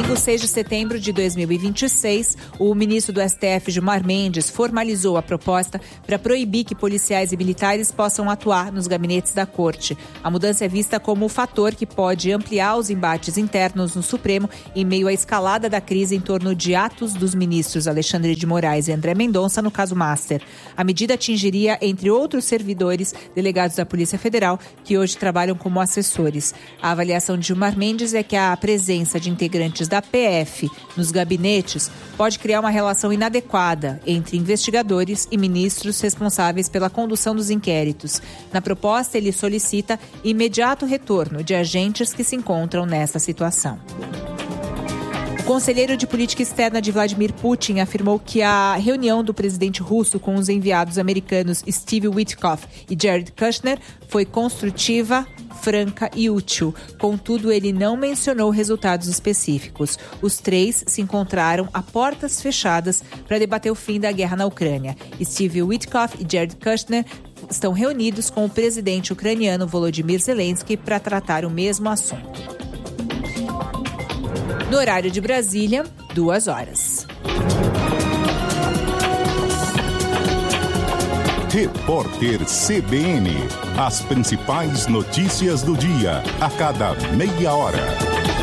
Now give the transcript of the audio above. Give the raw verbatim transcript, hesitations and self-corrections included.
domingo, seis de setembro de dois mil e vinte e seis, o ministro do S T F, Gilmar Mendes, formalizou a proposta para proibir que policiais e militares possam atuar nos gabinetes da Corte. A mudança é vista como o fator que pode ampliar os embates internos no Supremo em meio à escalada da crise em torno de atos dos ministros Alexandre de Moraes e André Mendonça no caso Master. A medida atingiria, entre outros servidores, delegados da Polícia Federal, que hoje trabalham como assessores. A avaliação de Gilmar Mendes é que a presença de integrantes da P F nos gabinetes pode criar uma relação inadequada entre investigadores e ministros responsáveis pela condução dos inquéritos. Na proposta, ele solicita imediato retorno de agentes que se encontram nessa situação. O conselheiro de política externa de Vladimir Putin afirmou que a reunião do presidente russo com os enviados americanos Steve Witkoff e Jared Kushner foi construtiva, franca e útil. Contudo, ele não mencionou resultados específicos. Os três se encontraram a portas fechadas para debater o fim da guerra na Ucrânia. Steve Witkoff e Jared Kushner estão reunidos com o presidente ucraniano Volodymyr Zelensky para tratar o mesmo assunto. No horário de Brasília, duas horas. Repórter C B N. As principais notícias do dia, a cada meia hora.